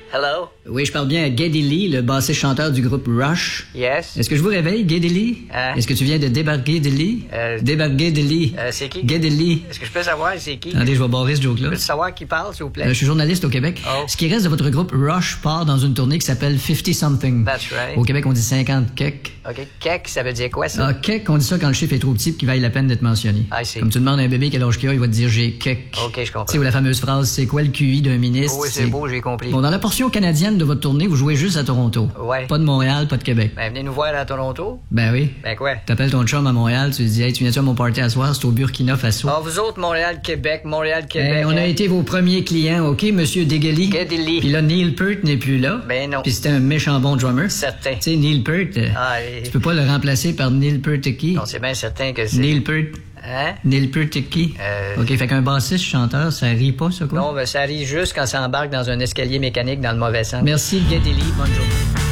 Hello? Oui, je parle bien à Geddy Lee, le bassiste chanteur du groupe Rush. Yes? Est-ce que je vous réveille, Geddy Lee? Hein? Est-ce que tu viens de débarquer de Lee? Débarquer de Lee. C'est qui? Geddy Lee. Est-ce que je peux savoir c'est qui? Attendez, je vais barrer ce joke-là. Je peux savoir qui parle, s'il vous plaît? Je suis journaliste au Québec. Oh. Ce qui reste de votre groupe Rush part dans une tournée qui s'appelle 50-something. That's right. Au Québec, on dit 50 kek. OK. Kek, ça veut dire quoi, ça? Ah, kek, on dit ça quand le chiffre est trop petit pour qu'il vaille la peine d'être mentionné. I see. Comme tu demandes à un bébé quel âge qu'il a, il va te dire j'ai kek. OK, je comprends. Tu sais, ou la fameuse phrase, c'est quoi le QI d'un ministre? Oh, oui, c'est beau, j'ai compris. Bon, dans la portion canadienne de votre tournée, vous jouez juste à Toronto. Ouais. Pas de Montréal, pas de Québec. Ben, venez nous voir à Toronto. Ben oui. Ben quoi? T'appelles ton chum à Montréal, tu lui dis, hey, tu viens-tu à mon party à soir, c'est au Burkina Faso. Ah, vous autres, Montréal, Québec, Montréal, Québec. On a été vos premiers clients, OK, monsieur Degely? Geddy Lee. Puis là, Neil Peart n'est plus là. Ben non. Puis c'était un méchant bon drummer. Certain. Tu sais, Neil Peart, tu peux pas le remplacer par Neil Peart qui? Non, c'est bien certain que c'est... Neil Peart. Hein? Neil Peart qui? OK, fait qu'un bassiste chanteur, ça rit pas, ça, quoi? Non, ben ça arrive juste quand ça embarque dans un escalier mécanique dans le mauvais sens. Merci, Geddy Lee. Bonne journée.